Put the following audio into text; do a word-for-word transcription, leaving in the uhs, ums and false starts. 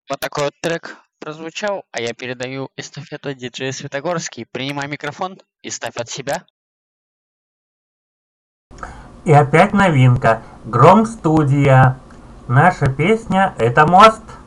Вот такой вот трек прозвучал, а я передаю эстафету диджею Светогорский. Принимай микрофон и ставь от себя. И опять новинка. Гром Студия. Наша песня — это мост.